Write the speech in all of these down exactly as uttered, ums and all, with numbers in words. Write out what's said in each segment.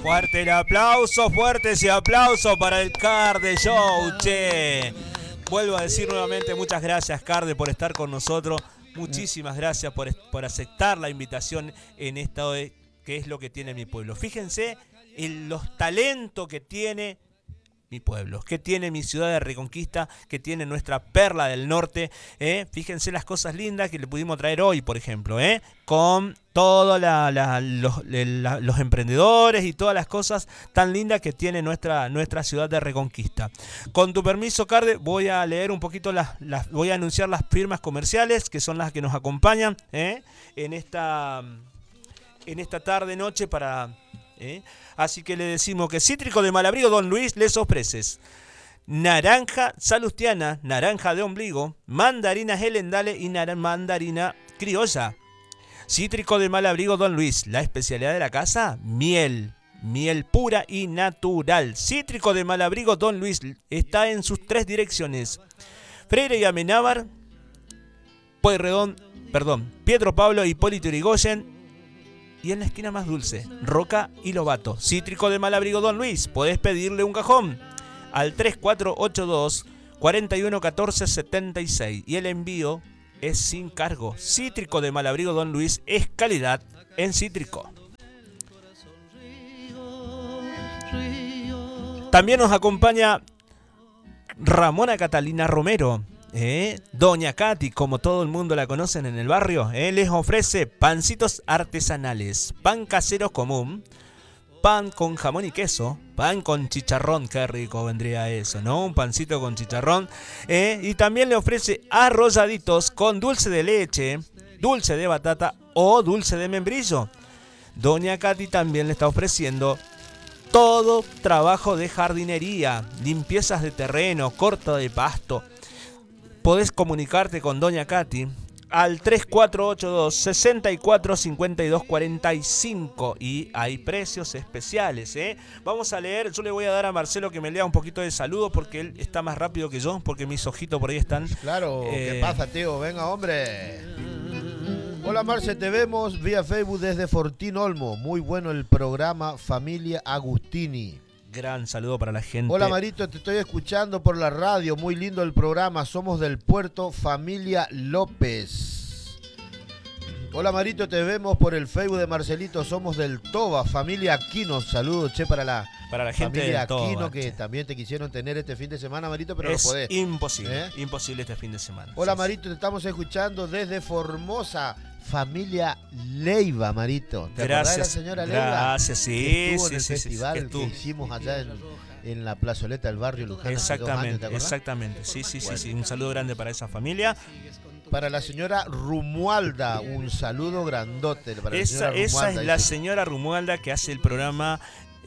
Fuerte el aplauso, fuerte ese aplauso para el Carde Show, che. Vuelvo a decir nuevamente muchas gracias, Carde, por estar con nosotros. Muchísimas gracias por, por aceptar la invitación en esto de qué es lo que tiene mi pueblo. Fíjense en los talentos que tiene mi pueblo, que tiene mi ciudad de Reconquista, que tiene nuestra perla del norte. ¿eh? Fíjense las cosas lindas que le pudimos traer hoy, por ejemplo, ¿eh? con todos la, la, los, la, los emprendedores y todas las cosas tan lindas que tiene nuestra, nuestra ciudad de Reconquista. Con tu permiso, Carde, voy a leer un poquito, las, las voy a anunciar las firmas comerciales, que son las que nos acompañan ¿eh? en esta, en esta tarde-noche para... ¿eh? Así que le decimos que Cítrico de Malabrigo Don Luis les ofrece naranja salustiana, naranja de ombligo, mandarina Helendale y mandarina criolla. Cítrico de Malabrigo Don Luis, la especialidad de la casa, miel. Miel pura y natural. Cítrico de Malabrigo Don Luis está en sus tres direcciones. Freire y Amenábar, Pueyrredón, perdón, Pietro Pablo, Hipólito Yrigoyen. Y en la esquina más dulce, Roca y Lobato. Cítrico de Malabrigo Don Luis. Podés pedirle un cajón al tres cuatro ocho dos, cuatro uno uno cuatro, siete seis. Y el envío es sin cargo. Cítrico de Malabrigo Don Luis es calidad en cítrico. También nos acompaña Ramona Catalina Romero. ¿Eh? Doña Katy, como todo el mundo la conocen en el barrio, ¿eh? les ofrece pancitos artesanales, pan casero común, pan con jamón y queso, pan con chicharrón, qué rico vendría eso, ¿no? Un pancito con chicharrón, ¿eh? y también le ofrece arrolladitos con dulce de leche, dulce de batata o dulce de membrillo. Doña Katy también le está ofreciendo todo trabajo de jardinería, limpiezas de terreno, corto de pasto. Podés comunicarte con Doña Katy al tres cuatro ocho dos, seis cuatro cinco dos cuatro cinco y hay precios especiales. ¿eh? Vamos a leer, yo le voy a dar a Marcelo que me lea un poquito de saludo porque él está más rápido que yo, porque mis ojitos por ahí están... Claro, eh... ¿qué pasa, tío? Venga, hombre. Hola, Marce, te vemos vía Facebook desde Fortín Olmo. Muy bueno el programa Familia Agustini. Gran saludo para la gente. Hola, Marito, te estoy escuchando por la radio. Muy lindo el programa. Somos del puerto Familia López. Hola, Marito, te vemos por el Facebook de Marcelito. Somos del Toba, Familia Aquino. Saludos, che, para la, para la gente familia del Toba, Aquino, que che. también te quisieron tener este fin de semana, Marito, pero es no podés. imposible, ¿Eh? imposible este fin de semana. Hola, sí, Marito, sí. te estamos escuchando desde Formosa. Familia Leiva, Marito. ¿Te acordás de la señora Leiva? Gracias, sí, que estuvo sí, en el sí, festival sí, que hicimos allá en, en la plazoleta del barrio Luján. Exactamente, años, exactamente. Sí, sí, bueno. sí, sí. Un saludo grande para esa familia. Para la señora Rumualda, un saludo grandote. Para esa, la señora esa Rumualda, es la dice. señora Rumualda que hace el programa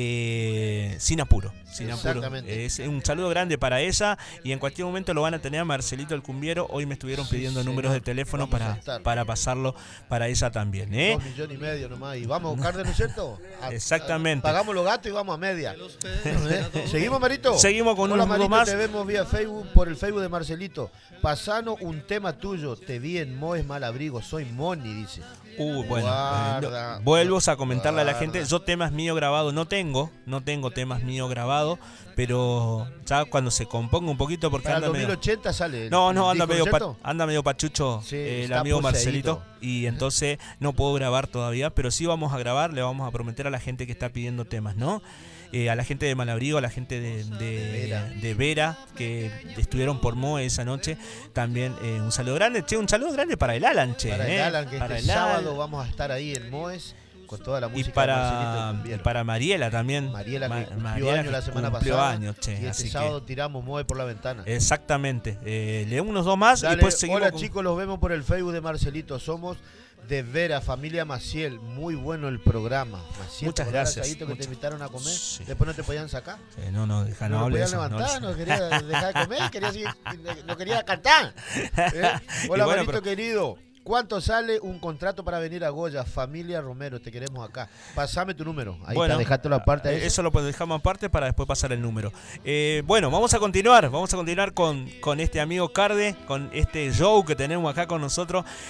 eh, Sin Apuro. Sin apuro. Es un saludo grande para ella y en cualquier momento lo van a tener a Marcelito el Cumbiero. Hoy me estuvieron Sí, pidiendo señor. números de teléfono para, para pasarlo para ella también. ¿eh? Dos millones y medio nomás. Y vamos a buscar, ¿no es cierto? A, Exactamente. A, pagamos los gastos y vamos a media. ¿Eh? ¿Seguimos, Marito? Seguimos con Hola, unos Marito, más. te vemos vía Facebook, por el Facebook de Marcelito. Pasano un tema tuyo. Te vi en Moes Malabrigo. Soy Moni, dice. Uh, bueno, Guarda, eh, no, vuelvo a comentarle guarda. a la gente, yo temas míos grabados no tengo, no tengo temas míos grabados, pero ya cuando se componga un poquito porque Para anda el dos mil medio... ochenta sale. No, no, anda ¿disco medio, pa- concepto? anda medio pachucho Sí, eh, el está amigo poseído. Marcelito y entonces no puedo grabar todavía, pero sí vamos a grabar, le vamos a prometer a la gente que está pidiendo temas, ¿no? Eh, a la gente de Malabrigo, a la gente de, de, Vera. de Vera, que estuvieron por Moe esa noche, también eh, un saludo grande, che, un saludo grande para el Alan, che. Para eh, el Alan, que para este el Alan. sábado vamos a estar ahí en Moes con toda la Y música de para, Marcelito y Cumbiero. para Mariela también. Mariela, que Ma- cumplió Mariela años la que semana cumplió pasada. años, che, y este así sábado que- tiramos Moe por la ventana. Exactamente. Eh, lee unos dos más Dale, y después seguimos. hola con- chicos, los vemos por el Facebook de Marcelito. Somos de Vera, familia Maciel. Muy bueno el programa. Maciel, Muchas ¿te acordás, gracias, Caíto, que muchas- te invitaron a comer? Sí. Después no te podían sacar. Eh, no, no, deja, no, No, lo hable de podían eso, no, levantar, no. no, quería dejar de comer, quería seguir- no quería cantar. ¿Eh? Hola, Y bueno, Marito pero- querido. ¿Cuánto sale un contrato para venir a Goya? Familia Romero, te queremos acá. Pasame tu número. Ahí Bueno, está, dejate la parte eh, de eso lo dejamos aparte para después pasar el número. Eh, bueno, vamos a continuar, vamos a continuar con, con este amigo Carde, con este show que tenemos acá con nosotros.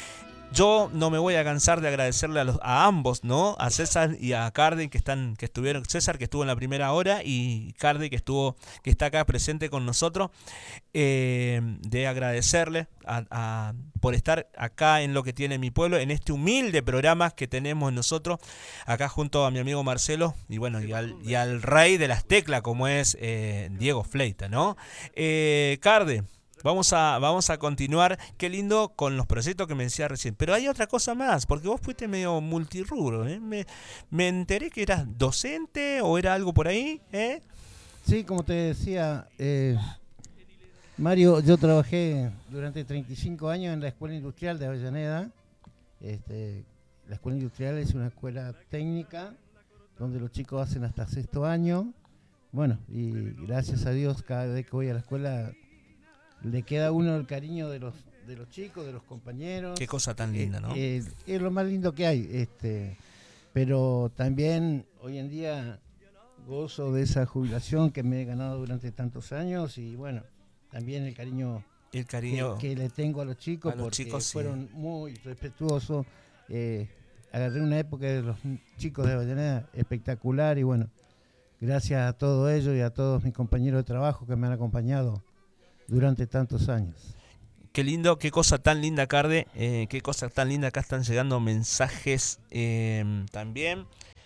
Yo no me voy a cansar de agradecerle a, los, a ambos, ¿no? A César y a Cardi que están, que estuvieron, César que estuvo en la primera hora y Cardi que estuvo, que está acá presente con nosotros, eh, de agradecerle a, a, por estar acá en Lo que tiene mi pueblo, en este humilde programa que tenemos nosotros, acá junto a mi amigo Marcelo y bueno, y al, y al rey de las teclas como es eh, Diego Fleita, ¿no? Eh, Cardi. Vamos a, vamos a continuar, qué lindo con los proyectos que me decía recién. Pero hay otra cosa más, porque vos fuiste medio multirrubro, ¿eh? Me, me enteré que eras docente o era algo por ahí, ¿eh? Sí, como te decía, eh, Mario, yo trabajé durante treinta y cinco años en la Escuela Industrial de Avellaneda. Este, la Escuela Industrial es una escuela técnica donde los chicos hacen hasta sexto año. Bueno, y gracias a Dios cada vez que voy a la escuela le queda a uno el cariño de los de los chicos, de los compañeros. Qué cosa tan linda, ¿no? Eh, eh, es lo más lindo que hay. Este, pero también hoy en día gozo de esa jubilación que me he ganado durante tantos años y bueno, también el cariño, el cariño que, que le tengo a los chicos, a los porque chicos, fueron sí. muy respetuosos. Eh, agarré una época de los chicos de Avellaneda espectacular y bueno, gracias a todo ello y a todos mis compañeros de trabajo que me han acompañado durante tantos años. Qué lindo, qué cosa tan linda, Carde, eh, qué cosa tan linda. Acá están llegando mensajes eh, también.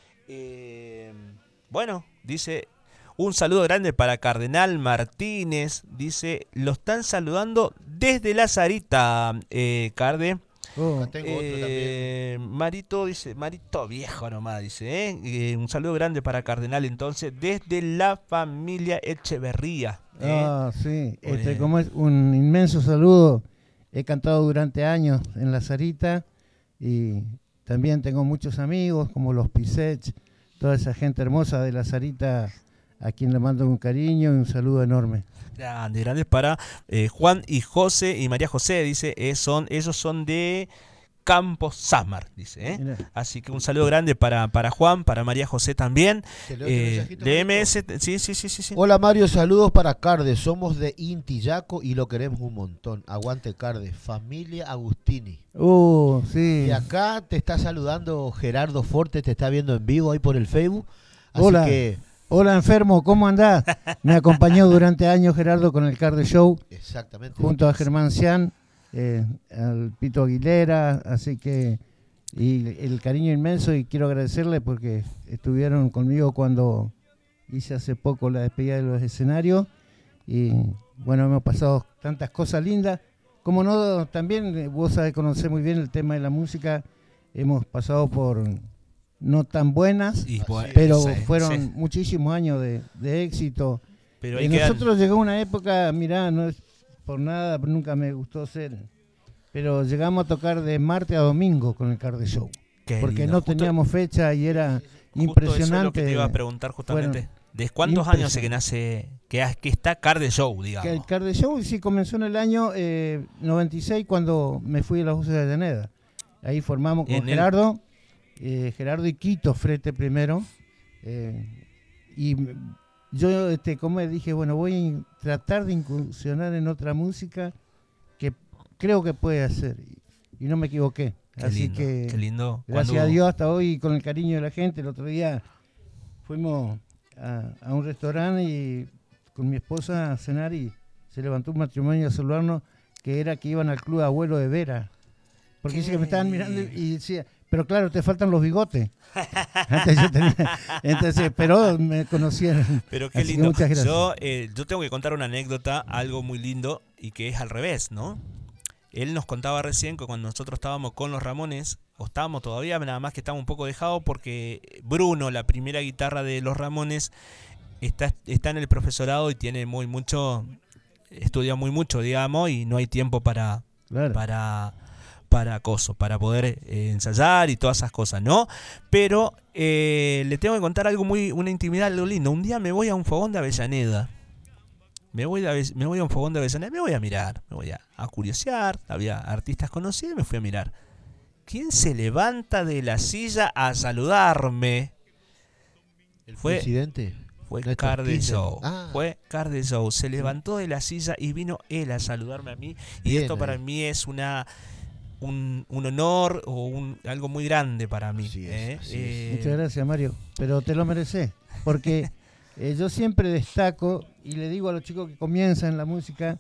Eh, bueno, dice, un saludo grande para Cardenal Martínez. Dice, lo están saludando desde La Sarita, eh, Carde. Oh, tengo eh, otro también. Marito dice, Marito viejo nomás, dice, ¿eh? Eh, un saludo grande para Cardenal entonces, desde la familia Echeverría. ¿eh? Ah, sí, este, como es un inmenso saludo. He cantado durante años en La Sarita y también tengo muchos amigos como los Pisech, toda esa gente hermosa de La Sarita, a quien le mando un cariño y un saludo enorme. Grande, grandes para eh, Juan y José y María José, dice, eh, son, ellos son de Campo Samar, dice, ¿eh? Así que un saludo grande para, para Juan, para María José también. Eh, de M S, sí, sí, sí, sí, sí. Hola Mario, saludos para Carde, somos de Intillaco y lo queremos un montón. Aguante Carde, familia Agustini. Uh, sí. Y acá te está saludando Gerardo Forte, te está viendo en vivo ahí por el Facebook. Así Hola. que Hola enfermo, ¿cómo andás? Me acompañó durante años Gerardo con el Carde Show. Exactamente. Junto a Germán Cian, eh, al Pito Aguilera, así que y el cariño inmenso y quiero agradecerle porque estuvieron conmigo cuando hice hace poco la despedida de los escenarios y bueno, hemos pasado tantas cosas lindas. Como no, también vos sabés conocer muy bien el tema de la música, hemos pasado por no tan buenas, y, bueno, pero sí, fueron sí. muchísimos años de, de éxito. Pero y nosotros llegó una época, mirá, no es por nada, nunca me gustó ser, pero llegamos a tocar de martes a domingo con el Carde Show. Qué porque lindo. No justo, teníamos fecha y era justo impresionante. Eso es lo que te iba a preguntar justamente. ¿De cuántos años hace que nace, que, que está Carde Show, digamos? Que el Carde Show sí comenzó en el año eh, noventa y seis cuando me fui a las voces de Avellaneda. Ahí formamos con Gerardo. El... Eh, Gerardo y Quito Frete primero eh, y yo este, como dije, bueno, voy a tratar de incursionar en otra música que creo que puede hacer y, y no me equivoqué, qué así lindo, que qué lindo. Gracias Cuando... a Dios hasta hoy con el cariño de la gente. El otro día fuimos a, a un restaurante y con mi esposa a cenar y se levantó un matrimonio a saludarnos que era que iban al club abuelo de Vera, porque dice que me estaban mirando y decía, pero claro, te faltan los bigotes. Antes yo tenía, entonces, pero me conocieron. Pero qué lindo. Muchas gracias. Yo, eh, yo tengo que contar una anécdota, algo muy lindo, y que es al revés, ¿no? Él nos contaba recién que cuando nosotros estábamos con los Ramones, o estábamos todavía, nada más que estábamos un poco dejados, porque Bruno, la primera guitarra de los Ramones, está, está en el profesorado y tiene muy mucho, estudia muy mucho, digamos, y no hay tiempo para... Claro. para para acoso, para poder eh, ensayar y todas esas cosas, ¿no? Pero eh, le tengo que contar algo muy, una intimidad, algo lindo. Un día me voy a un fogón de Avellaneda, me voy a, me voy a un fogón de Avellaneda, me voy a mirar, me voy a, a curiosear, había artistas conocidos, me fui a mirar. ¿Quién se levanta de la silla a saludarme? ¿El fue, presidente? Fue Carde Show, ah. fue Carde Show, se levantó de la silla y vino él a saludarme a mí, y Bien, esto para eh. mí es una... un, un honor o un, algo muy grande para mí. Así es, ¿eh? así es. Eh, Muchas gracias, Mario, pero te lo mereces, porque eh, yo siempre destaco y le digo a los chicos que comienzan en la música,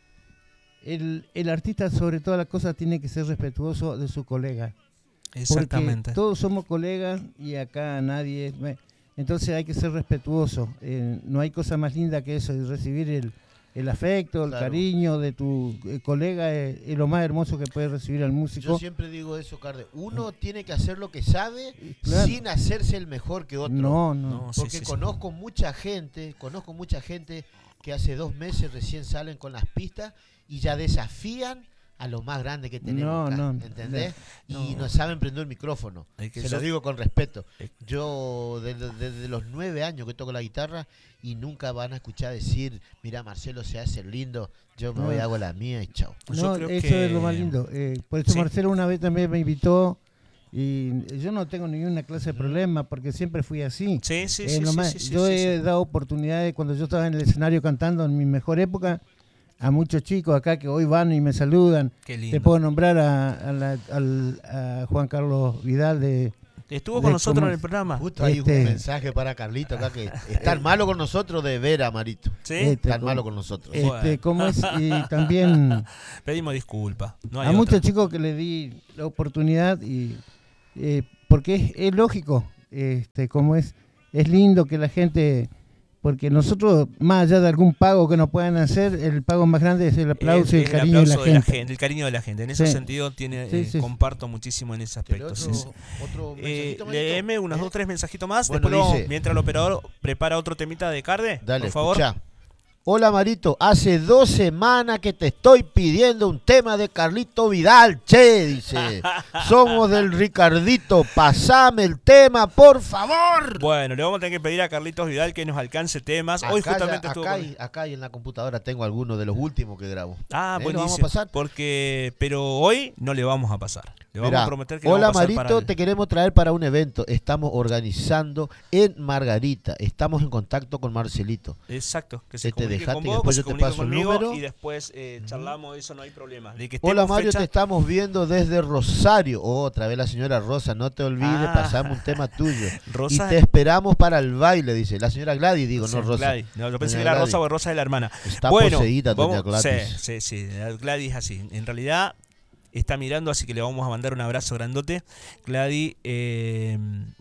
el, el artista sobre todas las cosas tiene que ser respetuoso de su colega. Exactamente. Porque todos somos colegas y acá nadie... Entonces hay que ser respetuoso. Eh, no hay cosa más linda que eso, y recibir el, el afecto, el Claro. cariño de tu eh, colega es, es lo más hermoso que puede recibir al músico. Yo siempre digo eso, Carde. Uno tiene que hacer lo que sabe Claro. sin hacerse el mejor que otro. No, no. No, sí, Porque sí, sí. conozco mucha gente, conozco mucha gente que hace dos meses recién salen con las pistas y ya desafían a lo más grande que tenemos No, acá, no. ¿entendés? Y No. no saben prender el micrófono. Es que Se yo- lo digo con respeto. Eh. Yo desde, desde los nueve años que toco la guitarra y nunca van a escuchar decir, mira, Marcelo se hace lindo, yo me No. voy, hago la mía y chao. Yo No, creo eso que- es lo más lindo. Eh, por eso Sí. Marcelo una vez también me invitó y yo no tengo ninguna clase de problema porque siempre fui así. Sí, sí, Eh, sí, lo sí, más- sí, sí, yo sí, he sí. dado oportunidades cuando yo estaba en el escenario cantando en mi mejor época a muchos chicos acá que hoy van y me saludan. Qué Te lindo. puedo nombrar a, a la- al- a Juan Carlos Vidal de... Estuvo de con nosotros cómo- en el programa. Justo hay Este- un mensaje para Carlito acá que es tan malo con nosotros de vera, Marito. Sí, Este, Tan como- malo con nosotros. Este, Bueno. ¿cómo es? Y también pedimos disculpas. No hay a otra. muchos chicos que le di la oportunidad y eh, porque es, es lógico, este, como es, es lindo que la gente, porque nosotros, más allá de algún pago que nos puedan hacer, el pago más grande es el aplauso y el Es cariño de la aplauso gente. el cariño de la gente. En ese Sí. sentido tiene, Sí, eh, sí. comparto muchísimo en ese ¿Tenés aspecto. otro, sí, sí. otro Eh, mensajito, Marito? léeme unos ¿Eh? dos, tres mensajitos más. Bueno, Después lo- dice- mientras el operador prepara otro temita de Carde, Dale, por favor. escuchá. Hola Marito, hace dos semanas que te estoy pidiendo un tema de Carlito Vidal, che, dice. Somos del Ricardito, pasame el tema, por favor. Bueno, le vamos a tener que pedir a Carlitos Vidal que nos alcance temas. Hoy Acá, justamente ya- estuvo acá, con- hay- acá hay en la computadora tengo algunos de los últimos que grabo. Ah, ¿Eh? ¿Lo buenísimo. vamos a pasar? Porque, pero hoy no le vamos a pasar. Le vamos Mirá, a prometer que le hola vamos a pasar Marito, para el- te queremos traer para un evento. Estamos organizando en Margarita. Estamos en contacto con Marcelito. Exacto, que se Que te comunique dejaste con y vos, después que yo se te comunique paso el conmigo número. y después eh, charlamos, eso no hay problema. De que Hola estemos Mario, fecha- te estamos viendo desde Rosario. Oh, otra vez la señora Rosa, no te olvides, Ah. pasamos un tema tuyo. Rosa- Y te esperamos para el baile, dice. La señora Gladys, digo, Sí, no Rosa. Gladys. No, yo pensé Doña que era Gladys. Rosa o Rosa de la hermana. Está bueno, poseída, doña vamos- Gladys. Sí, sí, sí, Gladys así. En realidad está mirando, así que le vamos a mandar un abrazo grandote. Gladys eh,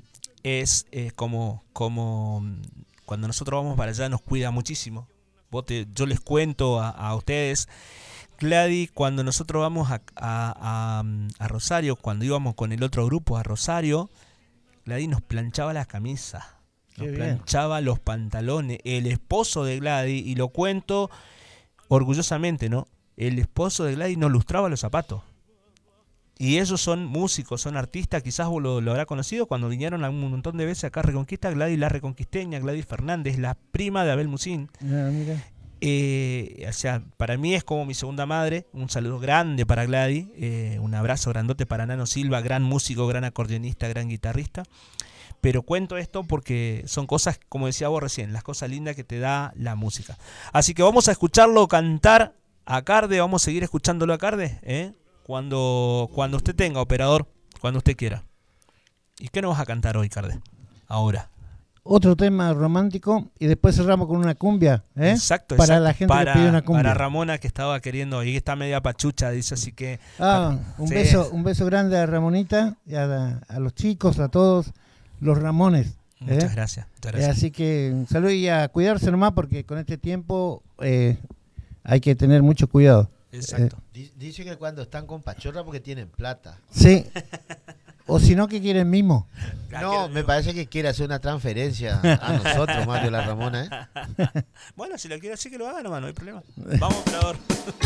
es eh, como, como mm, cuando nosotros vamos para allá nos cuida muchísimo. Vos te- yo les cuento a, a ustedes, Gladys, cuando nosotros vamos a, a- a- a Rosario, cuando íbamos con el otro grupo a Rosario, Gladys nos planchaba las camisas. Nos Qué bien. planchaba los pantalones. El esposo de Gladys, y lo cuento orgullosamente, ¿no? El esposo de Gladys nos lustraba los zapatos. Y ellos son músicos, son artistas, quizás vos lo, lo habrá conocido cuando vinieron un montón de veces acá a Reconquista. Gladys la Reconquisteña, Gladys Fernández, la prima de Abel Musín. Ah, mira. Eh, o sea, para mí es como mi segunda madre. Un saludo grande para Gladys, eh, un abrazo grandote para Nano Silva, gran músico, gran acordeonista, gran guitarrista. Pero cuento esto porque son cosas, como decía vos recién, las cosas lindas que te da la música. Así que vamos a escucharlo cantar a Carde, vamos a seguir escuchándolo a Carde, ¿eh? Cuando, cuando usted tenga, operador, cuando usted quiera. ¿Y qué nos vas a cantar hoy, Carde? Ahora. Otro tema romántico y después cerramos con una cumbia, ¿eh? Exacto, Para exacto. la gente para, que pide una cumbia. Para Ramona que estaba queriendo, y está media pachucha, dice, así que... Ah, un Sí. beso, un beso grande a Ramonita y a, la- a los chicos, a todos los Ramones. ¿eh? Muchas gracias, muchas Eh, gracias. así que un saludo y a cuidarse nomás porque con este tiempo eh, hay que tener mucho cuidado. Exacto. Di- Dice que cuando están con pachorra porque tienen plata. Sí. O si no, que quieren mimo. No, me parece que quiere hacer una transferencia a nosotros, Mario La Ramona, ¿eh? Bueno, si lo quiere así que lo haga nomás, no hay problema. Vamos, operador.